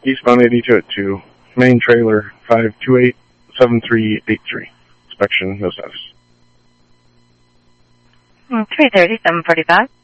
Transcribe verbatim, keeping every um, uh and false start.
eastbound eighty-two at two. Main trailer five two eight seven three eight three. Inspection, no status. three thirty, seven forty-five.